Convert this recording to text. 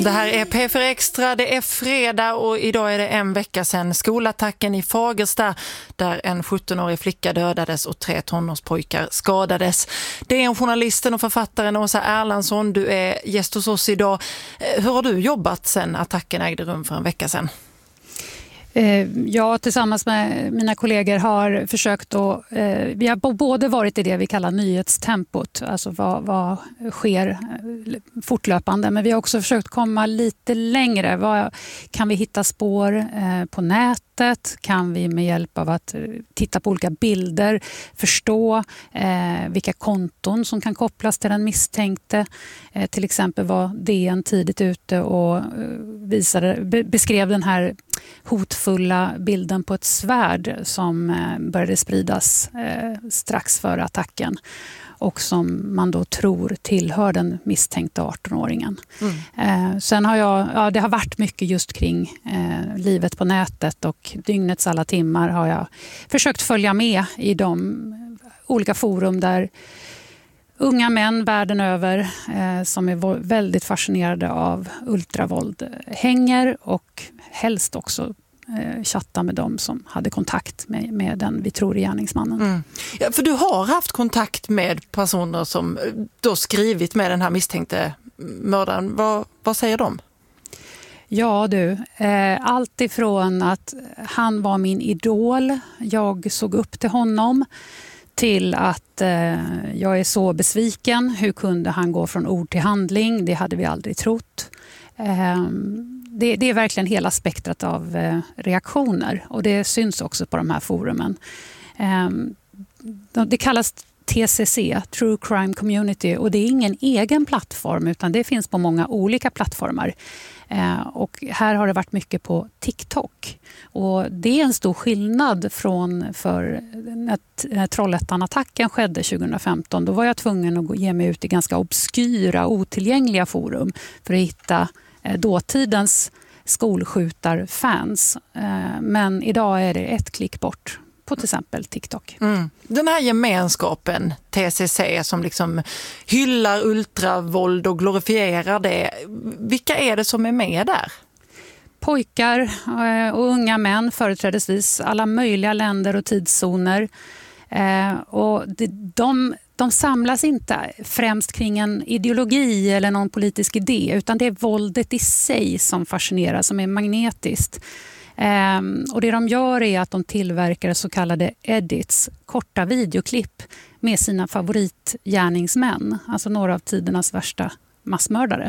Det här är P4 Extra, det är fredag och idag är det en vecka sedan skolattacken i Fagersta där en 17-årig flicka dödades och 3 tonårspojkar skadades. Det är journalisten och författaren Åsa Erlandsson, du är gäst hos oss idag. Hur har du jobbat sedan attacken ägde rum för en vecka sedan? Jag tillsammans med mina kollegor har försökt att, vi har både varit i det vi kallar nyhetstempot, alltså vad sker fortlöpande, men vi har också försökt komma lite längre. Kan vi hitta spår på nätet? Kan vi med hjälp av att titta på olika bilder förstå vilka konton som kan kopplas till den misstänkte? Till exempel var DN tidigt ute och beskrev den här hotfulla bilden på ett svärd som började spridas strax före attacken och som man då tror tillhör den misstänkta 18-åringen. Sen har det har varit mycket just kring livet på nätet, och dygnets alla timmar har jag försökt följa med i de olika forum där unga män världen över som är väldigt fascinerade av ultravåld hänger, och helst också chatta med dem som hade kontakt med den vi tror är gärningsmannen. Ja, för du har haft kontakt med personer som då skrivit med den här misstänkte mördaren. Vad säger de? Ja du, allt ifrån att han var min idol, jag såg upp till honom, till att jag är så besviken. Hur kunde han gå från ord till handling? Det hade vi aldrig trott. Det är verkligen hela spektrat av reaktioner, och det syns också på de här forumen. Det kallas TCC, True Crime Community, och det är ingen egen plattform utan det finns på många olika plattformar. Och här har det varit mycket på TikTok, och det är en stor skillnad för när Trollhättan-attacken skedde 2015. Då var jag tvungen att ge mig ut i ganska obskyra, otillgängliga forum för att hitta dåtidens skolskjutarfans. Men idag är det ett klick bort på till exempel TikTok. Den här gemenskapen, TCC, som liksom hyllar ultravåld och glorifierar det. Vilka är det som är med där? Pojkar och unga män, företrädesvis alla möjliga länder och tidszoner. Och de samlas inte främst kring en ideologi eller någon politisk idé, utan det är våldet i sig som fascinerar, som är magnetiskt. Och det de gör är att de tillverkar så kallade edits, korta videoklipp med sina favoritgärningsmän, alltså några av tidernas värsta massmördare.